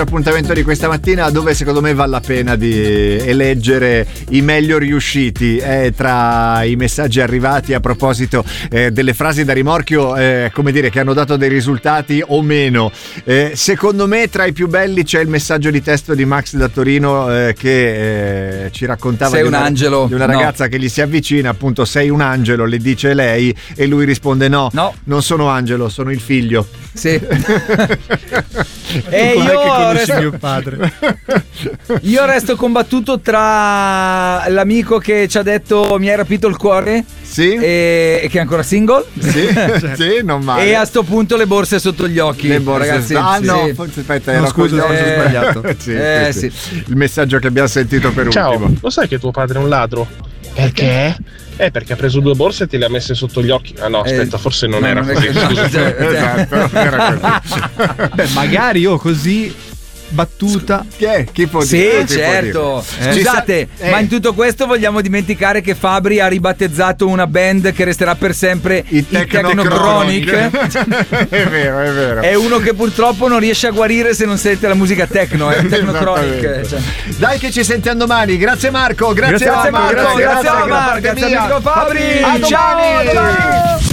appuntamento di questa mattina, dove secondo me vale la pena di eleggere i meglio riusciti. Tra i messaggi arrivati a proposito delle frasi da rimorchio, come dire, che hanno dato dei risultati o meno, secondo me tra i più belli c'è il messaggio di testo di Max da Torino, che ci raccontava sei un angelo, di una ragazza che gli si avvicina, appunto, sei un angelo, le dice lei, e lui risponde no, non sono angelo, sono il figlio. Sì. E mio padre. Io resto combattuto tra l'amico che ci ha detto mi hai rapito il cuore, sì, e che è ancora single, sì, sì, non male. E a sto punto le borse sotto gli occhi, le borse, ragazzi. no, sì. forse aspetta, no, scusa, ho sbagliato. sì. Il messaggio che abbiamo sentito per ultimo. Lo sai che tuo padre è un ladro? Perché? Perché ha preso 2 borse e te le ha messe sotto gli occhi. Ah no, aspetta, forse non era così. Esatto, non era così. Beh, magari io così battuta. Chi può sì, dire? certo. Scusate, ma in tutto questo vogliamo dimenticare che Fabri ha ribattezzato una band che resterà per sempre i Technochronic. È vero. È uno che purtroppo non riesce a guarire se non sente la musica techno, è Technochronic. Dai che ci sentiamo domani. Grazie Marco, grazie a Marco, grazie a Fabri. Ciao.